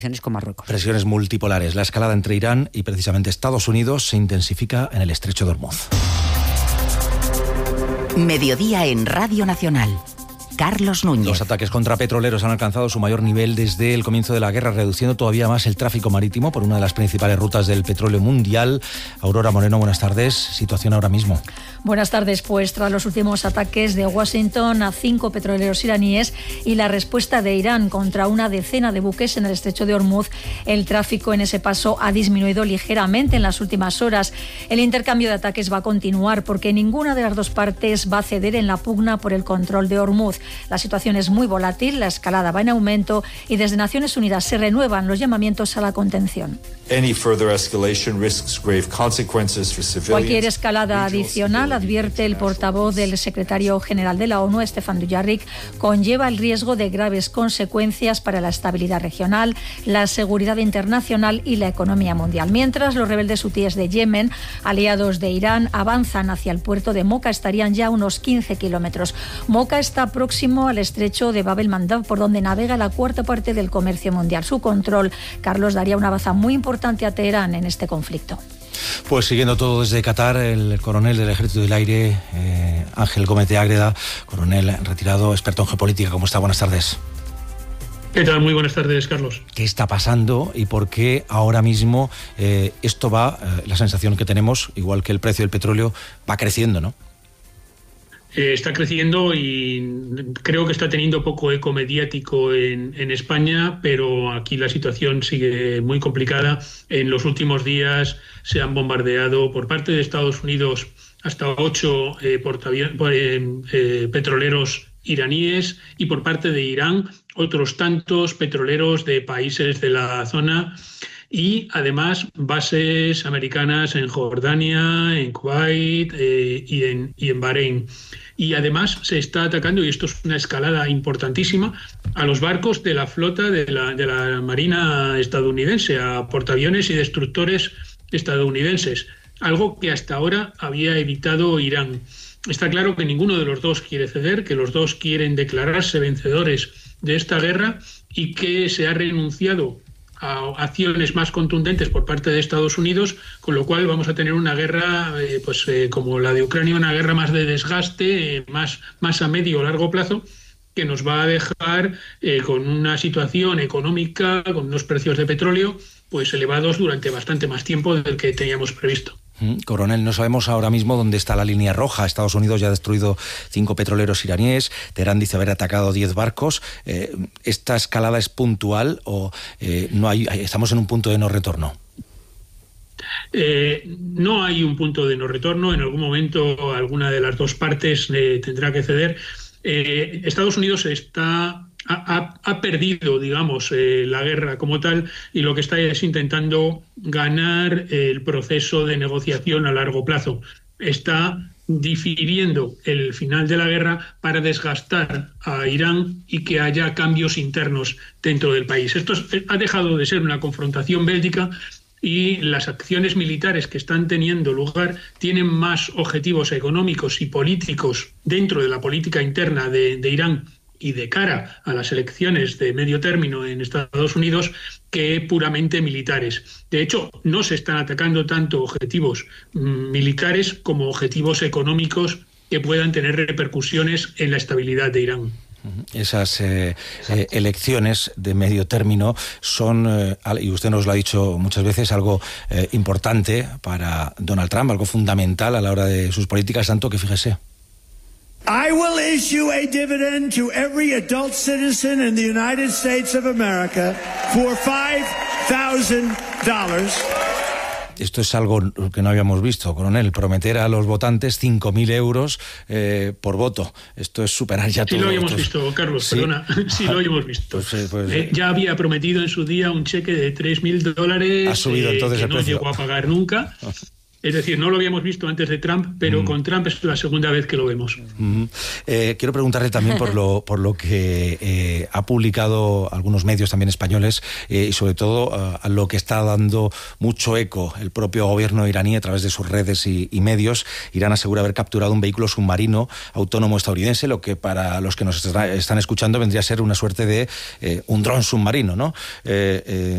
con Marruecos. Presiones multipolares. La escalada entre Irán y precisamente Estados Unidos se intensifica en el estrecho de Ormuz. Mediodía en Radio Nacional. Carlos Núñez. Los ataques contra petroleros han alcanzado su mayor nivel desde el comienzo de la guerra, reduciendo todavía más el tráfico marítimo por una de las principales rutas del petróleo mundial. Aurora Moreno, buenas tardes. Situación ahora mismo. Buenas tardes. Pues tras los últimos ataques de Washington a 5 petroleros iraníes y la respuesta de Irán contra una decena de buques en el estrecho de Ormuz, el tráfico en ese paso ha disminuido ligeramente en las últimas horas. El intercambio de ataques va a continuar porque ninguna de las dos partes va a ceder en la pugna por el control de Ormuz. La situación es muy volátil, la escalada va en aumento y desde Naciones Unidas se renuevan los llamamientos a la contención. Cualquier escalada adicional, advierte el portavoz del secretario general de la ONU, Stefan Dujarric, conlleva el riesgo de graves consecuencias para la estabilidad regional, la seguridad internacional y la economía mundial. Mientras los rebeldes hutíes de Yemen, aliados de Irán, avanzan hacia el puerto de Moca, estarían ya a unos 15 kilómetros. Moca está próximo al estrecho de Bab el-Mandab, por donde navega la cuarta parte del comercio mundial. Su control, Carlos, daría una baza muy importante a Teherán en este conflicto. Pues siguiendo todo desde Qatar, el coronel del Ejército del Aire, Ángel Gómez de Ágreda, coronel retirado, experto en geopolítica. ¿Cómo está? Buenas tardes. ¿Qué tal? Muy buenas tardes, Carlos. ¿Qué está pasando y por qué ahora mismo esto va, la sensación que tenemos, igual que el precio del petróleo, va creciendo, ¿no? Está creciendo y creo que está teniendo poco eco mediático en España, pero aquí la situación sigue muy complicada. En los últimos días se han bombardeado por parte de Estados Unidos hasta 8 petroleros iraníes y por parte de Irán otros tantos petroleros de países de la zona. Y además bases americanas en Jordania, en Kuwait y en Bahrein. Y además se está atacando, y esto es una escalada importantísima, a los barcos de la flota de la Marina estadounidense, a portaaviones y destructores estadounidenses, algo que hasta ahora había evitado Irán. Está claro que ninguno de los dos quiere ceder, que los dos quieren declararse vencedores de esta guerra y que se ha renunciado a acciones más contundentes por parte de Estados Unidos, con lo cual vamos a tener una guerra como la de Ucrania, una guerra más de desgaste, más a medio o largo plazo, que nos va a dejar con una situación económica, con unos precios de petróleo pues elevados durante bastante más tiempo del que teníamos previsto. Coronel, no sabemos ahora mismo dónde está la línea roja. Estados Unidos ya ha destruido 5 petroleros iraníes. Teherán dice haber atacado 10 barcos. ¿Esta escalada es puntual o estamos en un punto de no retorno? No hay un punto de no retorno. En algún momento alguna de las dos partes tendrá que ceder. Estados Unidos ha perdido, digamos, la guerra como tal, y lo que está es intentando ganar el proceso de negociación a largo plazo. Está difiriendo el final de la guerra para desgastar a Irán y que haya cambios internos dentro del país. Esto ha dejado de ser una confrontación bélica y las acciones militares que están teniendo lugar tienen más objetivos económicos y políticos dentro de la política interna de Irán y de cara a las elecciones de medio término en Estados Unidos que puramente militares. De hecho, no se están atacando tanto objetivos militares como objetivos económicos que puedan tener repercusiones en la estabilidad de Irán. Esas elecciones de medio término son, y usted nos lo ha dicho muchas veces, algo importante para Donald Trump, algo fundamental a la hora de sus políticas, tanto que fíjese. I will issue a dividend to every adult citizen in the United States of America for $5,000. Esto es algo que no habíamos visto, coronel, prometer a los votantes 5.000 euros por voto. Esto es superar ya todo. Sí lo habíamos visto, Carlos, ¿sí? Perdona. Sí lo habíamos visto. Ya había prometido en su día un cheque de $3.000. Ha subido entonces que el precio. No llegó a pagar nunca. Es decir, no lo habíamos visto antes de Trump, pero con Trump es la segunda vez que lo vemos. Quiero preguntarle también por lo que ha publicado algunos medios también españoles y sobre todo a lo que está dando mucho eco el propio gobierno iraní a través de sus redes y medios. Irán asegura haber capturado un vehículo submarino autónomo estadounidense, lo que para los que nos están escuchando vendría a ser una suerte de un dron submarino, ¿no?